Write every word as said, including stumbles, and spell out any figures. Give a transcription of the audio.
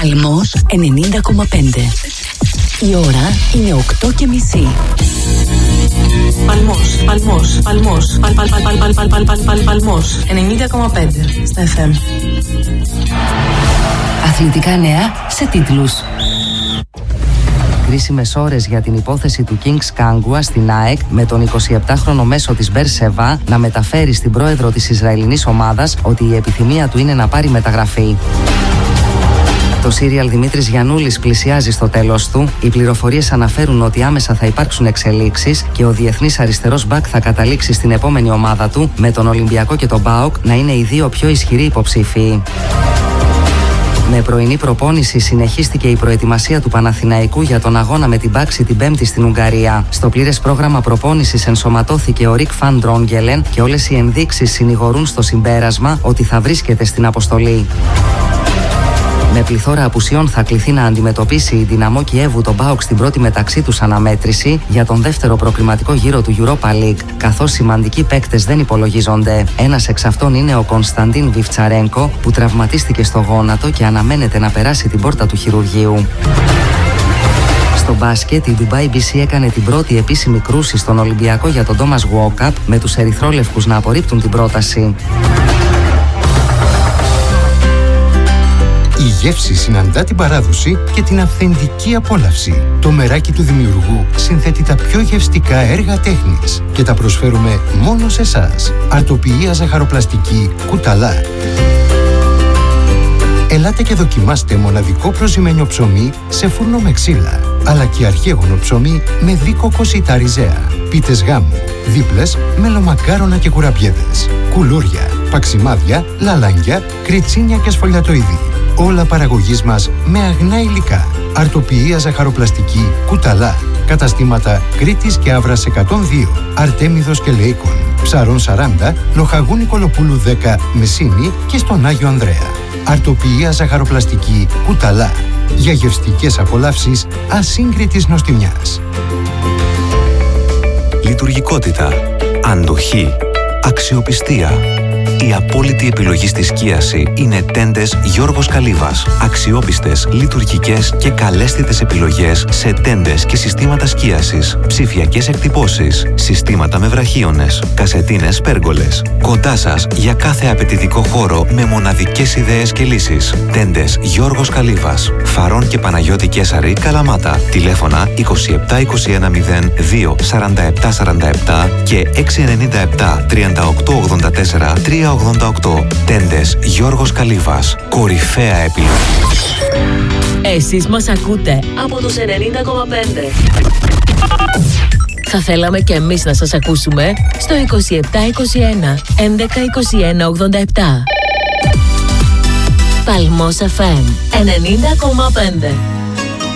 Παλμός ενενήντα κόμμα πέντε. Η ώρα είναι οκτώ και μισή. Παλμός, Παλμός, Παλμός, Παλ, Παλ, Παλ, Παλ, Παλ, Παλ, Παλ, Παλ, Παλ, Παλμός, ενενήντα κόμμα πέντε στα εφ εμ. Αθλητικά νέα σε τίτλους. Κρίσιμες ώρες για την υπόθεση του Kings Kangua στην ΑΕΚ, με τον εικοσιεπτάχρονο μέσο της Μπερσεβά να μεταφέρει στην πρόεδρο της Ισραηλινής ομάδας ότι η επιθυμία του είναι να πάρει μεταγραφή. Το σύριαλ Δημήτρης Γιαννούλης πλησιάζει στο τέλος του. Οι πληροφορίες αναφέρουν ότι άμεσα θα υπάρξουν εξελίξεις και ο διεθνής αριστερός μπακ θα καταλήξει στην επόμενη ομάδα του, με τον Ολυμπιακό και τον ΠΑΟΚ να είναι οι δύο πιο ισχυροί υποψήφοι. Με πρωινή προπόνηση συνεχίστηκε η προετοιμασία του Παναθηναϊκού για τον αγώνα με την Πάξη την Πέμπτη στην Ουγγαρία. Στο πλήρες πρόγραμμα προπόνησης ενσωματώθηκε ο Ρικ Φαν Ντρόγγελεν και όλες οι ενδείξεις συνηγορούν στο συμπέρασμα ότι θα βρίσκεται στην αποστολή. Με πληθώρα απουσιών θα κληθεί να αντιμετωπίσει η Δυναμό Κιέβου τον ΠΑΟΚ στην πρώτη μεταξύ τους αναμέτρηση για τον δεύτερο προκριματικό γύρο του Europa League, καθώς σημαντικοί παίκτες δεν υπολογίζονται. Ένας εξ αυτών είναι ο Κωνσταντίν Βιφτσαρένκο, που τραυματίστηκε στο γόνατο και αναμένεται να περάσει την πόρτα του χειρουργείου. Στο μπάσκετ, η Dubai μπι σι έκανε την πρώτη επίσημη κρούση στον Ολυμπιακό για τον Thomas Walkup, με τους ερυθρόλευκους να απορρίπτουν την πρόταση. Η γεύση συναντά την παράδοση και την αυθεντική απόλαυση. Το μεράκι του δημιουργού συνθέτει τα πιο γευστικά έργα τέχνης και τα προσφέρουμε μόνο σε εσάς. Αρτοποιία ζαχαροπλαστική Κουταλά. Ελάτε και δοκιμάστε μοναδικό προζυμένιο ψωμί σε φούρνο με ξύλα, αλλά και αρχαίγωνο ψωμί με δίκοκο σιτά ριζέα, πίτες γάμου, δίπλες, μελομακάρονα και κουραμπιέδες, κουλούρια, παξιμάδια, λαλάνγκια, κριτσίνια και σφολιατοειδή. Όλα παραγωγής μας με αγνά υλικά. Αρτοποιία ζαχαροπλαστική Κουταλά. Καταστήματα Κρήτης και Αύρας εκατόν δύο, Αρτέμιδος και Λέικον, Ψαρών σαράντα, Λοχαγού Νικολοπούλου δέκα, Μεσίνη και στον Άγιο Ανδρέα. Αρτοποιία ζαχαροπλαστική Κουταλά. Για γευστικές απολαύσεις ασύγκριτης νοστιμιάς. Λειτουργικότητα, αντοχή, αξιοπιστία. Η απόλυτη επιλογή στη σκίαση είναι τέντες Γιώργος Καλύβας. Αξιόπιστες, λειτουργικές και καλέσθητες επιλογές σε τέντες και συστήματα σκίασης, ψηφιακές εκτυπώσεις, συστήματα με βραχίονες, κασετίνες πέργολες. Κοντά σας για κάθε απαιτητικό χώρο με μοναδικές ιδέες και λύσεις. Τέντες Γιώργος Καλύβας. Φαρών και Παναγιώτη Κέσαρη, Καλαμάτα. Τηλέφωνα είκοσι επτά είκοσι ένα μηδέν δύο σαράντα επτά σαράντα επτά και έξι εννιά επτά τριάντα οκτώ ογδόντα τέσσερα τρία ογδόντα οκτώ. Τέντες Γιώργος Καλύβας. Κορυφαία επιλογή. Εσείς μας ακούτε από τους ενενήντα κόμμα πέντε. Θα θέλαμε και εμείς να σας ακούσουμε στο είκοσι επτά είκοσι ένα έντεκα είκοσι ένα ογδόντα επτά. Παλμός εφ εμ ενενήντα κόμμα πέντε.